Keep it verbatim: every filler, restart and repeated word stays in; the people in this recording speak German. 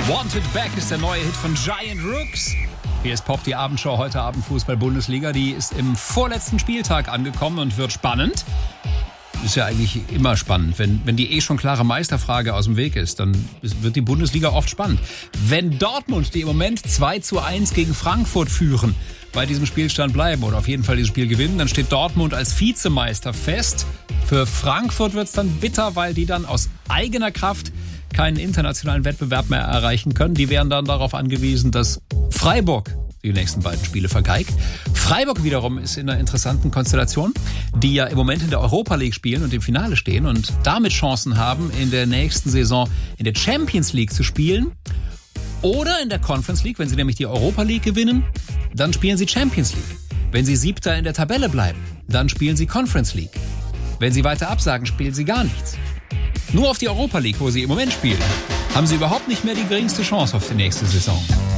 Wanted Back ist der neue Hit von Giant Rooks. Hier ist Pop, die Abendshow, heute Abend Fußball-Bundesliga. Die ist im vorletzten Spieltag angekommen und wird spannend. Ist ja eigentlich immer spannend. Wenn, wenn die eh schon klare Meisterfrage aus dem Weg ist, dann wird die Bundesliga oft spannend. Wenn Dortmund, die im Moment zwei zu eins gegen Frankfurt führen, bei diesem Spielstand bleiben oder auf jeden Fall dieses Spiel gewinnen, dann steht Dortmund als Vizemeister fest. Für Frankfurt wird es dann bitter, weil die dann aus eigener Kraft keinen internationalen Wettbewerb mehr erreichen können. Die wären dann darauf angewiesen, dass Freiburg die nächsten beiden Spiele vergeigt. Freiburg wiederum ist in einer interessanten Konstellation, die ja im Moment in der Europa League spielen und im Finale stehen und damit Chancen haben, in der nächsten Saison in der Champions League zu spielen oder in der Conference League. Wenn sie nämlich die Europa League gewinnen, dann spielen sie Champions League. Wenn sie Siebter in der Tabelle bleiben, dann spielen sie Conference League. Wenn sie weiter absagen, spielen sie gar nichts. Nur auf die Europa League, wo sie im Moment spielen, haben sie überhaupt nicht mehr die geringste Chance auf die nächste Saison.